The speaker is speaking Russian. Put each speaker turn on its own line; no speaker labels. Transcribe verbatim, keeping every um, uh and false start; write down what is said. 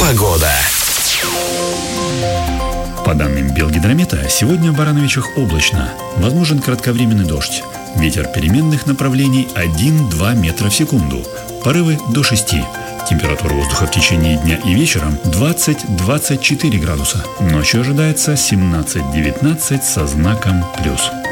Погода.
По данным Белгидромета, сегодня в Барановичах облачно. Возможен кратковременный дождь. Ветер переменных направлений один-два метра в секунду. Порывы до шести. Температура воздуха в течение дня и вечером двадцать-двадцать четыре градуса. Ночью ожидается семнадцать-девятнадцать со знаком плюс.